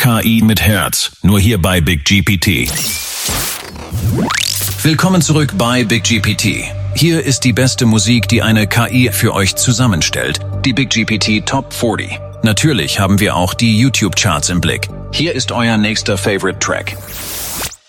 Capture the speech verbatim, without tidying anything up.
K I mit Herz, nur hier bei Big G P T. Willkommen zurück bei Big G P T. Hier ist die beste Musik, die eine K I für euch zusammenstellt. Die Big G P T Top vierzig. Natürlich haben wir auch die YouTube-Charts im Blick. Hier ist euer nächster Favorite Track.